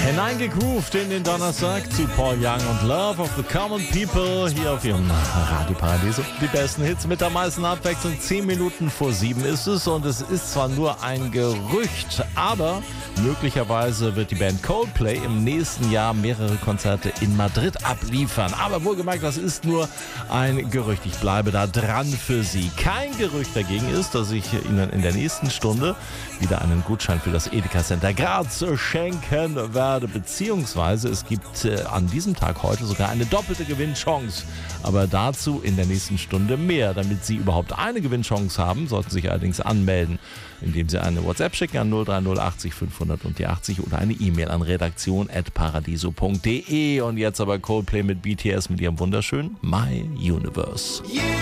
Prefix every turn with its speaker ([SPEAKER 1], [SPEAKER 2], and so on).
[SPEAKER 1] Hineingegroovt in den Donnerstag zu Paul Young und Love of the Common People hier auf ihrem Radio Paradiso. Die besten Hits mit der meisten Abwechslung. 10 Minuten vor 7 ist es und es ist zwar nur ein Gerücht, aber möglicherweise wird die Band Coldplay im nächsten Jahr mehrere Konzerte in Madrid abliefern. Aber wohlgemerkt, das ist nur ein Gerücht. Ich bleibe da dran für Sie. Kein Gerücht dagegen ist, dass ich Ihnen in der nächsten Stunde wieder einen Gutschein für das Edeka Center Graz schenken werde, beziehungsweise es gibt an diesem Tag heute sogar eine doppelte Gewinnchance. Aber dazu in der nächsten Stunde mehr. Damit Sie überhaupt eine Gewinnchance haben, sollten Sie sich allerdings anmelden, indem Sie eine WhatsApp schicken an 030 80 500 und die 80 oder eine E-Mail an redaktion@paradiso.de. Und jetzt aber Coldplay mit BTS mit ihrem wunderschönen My Universe.